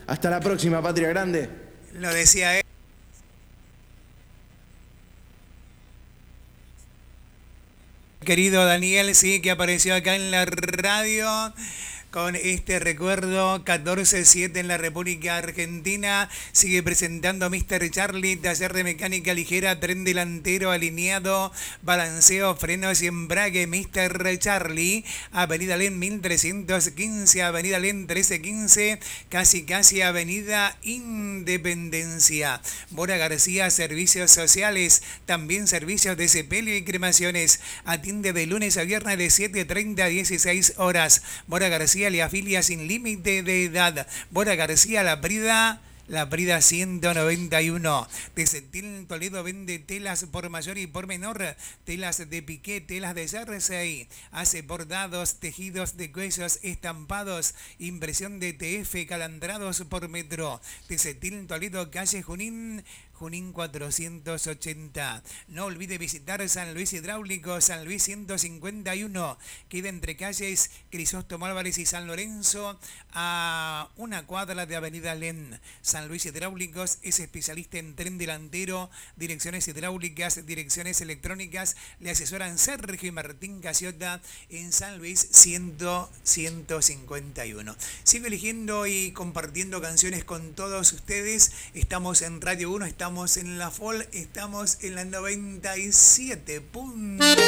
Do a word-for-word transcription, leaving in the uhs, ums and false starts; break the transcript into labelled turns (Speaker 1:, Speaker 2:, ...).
Speaker 1: Hasta la próxima, Patria Grande.
Speaker 2: Lo decía él. Querido Daniel, sí, que apareció acá en la radio con este recuerdo. Catorce siete en la República Argentina. Sigue presentando mister Charlie, taller de mecánica ligera, tren delantero alineado, balanceo, frenos y embrague. mister Charlie, Avenida Len mil trescientos quince, Avenida Len trece quince, casi casi Avenida Independencia. Bora García, servicios sociales, también servicios de sepelio y cremaciones. Atiende de lunes a viernes de siete treinta a dieciséis horas. Bora García le afilia sin límite de edad. Bora García, La Prida, La Prida ciento noventa y uno. Textil Toledo vende telas por mayor y por menor. Telas de piqué, telas de jersey. Hace bordados, tejidos de cuellos estampados. Impresión de T F, calandrados por metro. Textil Toledo, calle Junín, Junín cuatrocientos ochenta. No olvide visitar San Luis Hidráulico, San Luis ciento cincuenta y uno. Queda entre calles Crisóstomo Álvarez y San Lorenzo, a una cuadra de Avenida Len. San Luis Hidráulicos es especialista en tren delantero, direcciones hidráulicas, direcciones electrónicas. Le asesoran Sergio y Martín Casiota en San Luis ciento cincuenta y uno. Sigo eligiendo y compartiendo canciones con todos ustedes. Estamos en Radio uno, estamos en la F O L, estamos en la noventa y siete punto